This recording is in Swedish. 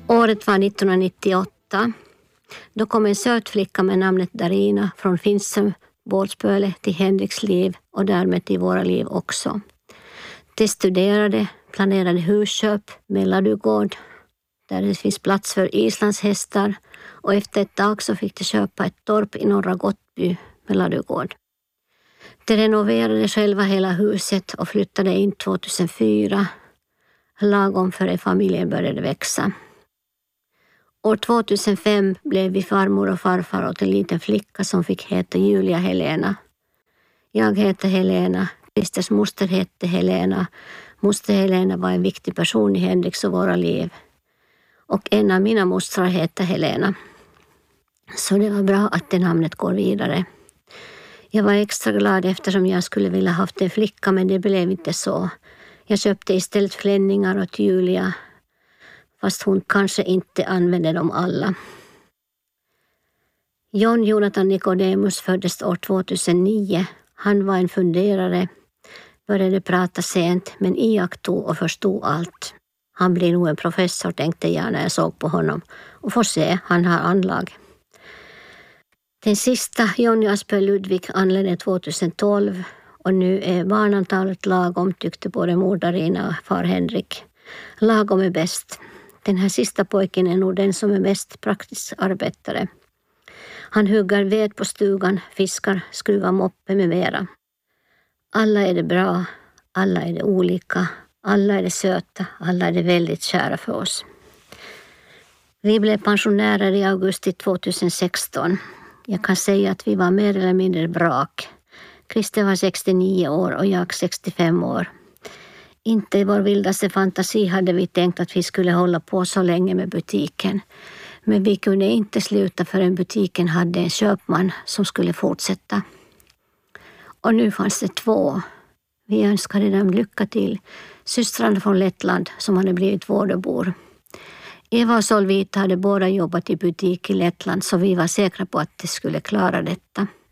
Året var 1998. Då kom en söt flicka med namnet Darina från Finnsö Båtspöle till Henriks liv och därmed till våra liv också. De studerade, planerade husköp med ladugård där det finns plats för islandshästar, och efter ett tag så fick de köpa ett torp i norra Gottby med ladugård. De renoverade själva hela huset och flyttade in 2004, lagom före familjen började växa. År 2005 blev vi farmor och farfar åt en liten flicka som fick heta Julia Helena. Jag heter Helena, Christers moster hette Helena. Moster Helena var en viktig person i Henriks och våra liv. Och en av mina mostrar hette Helena. Så det var bra att det namnet går vidare. Jag var extra glad eftersom jag skulle vilja haft en flicka, men det blev inte så. Jag köpte istället klänningar åt Julia, fast hon kanske inte använde dem alla. John Jonathan Nicodemus föddes år 2009. Han var en funderare, började prata sent men iakttog och förstod allt. Han blir nog en professor, tänkte jag när jag såg på honom. Och får se, han har anlag. Den sista, Jonny Aspö Ludvig, anlände 2012 och nu är barnantalet lagom, tyckte både mor Darina och far Henrik. Lagom är bäst. Den här sista pojken är nog den som är mest praktisk arbetare. Han hugger ved på stugan, fiskar, skruvar moppe med mera. Alla är det bra, alla är det olika, alla är det söta, alla är det väldigt kära för oss. Vi blev pensionärer i augusti 2016. Jag kan säga att vi var mer eller mindre brak. Christer var 69 år och jag 65 år. Inte i vår vildaste fantasi hade vi tänkt att vi skulle hålla på så länge med butiken. Men vi kunde inte sluta förrän butiken hade en köpman som skulle fortsätta. Och nu fanns det 2. Vi önskade dem lycka till. Systrarna från Lettland som hade blivit vårdarbor. Eva och Solvita hade båda jobbat i butik i Lettland, så vi var säkra på att de skulle klara detta.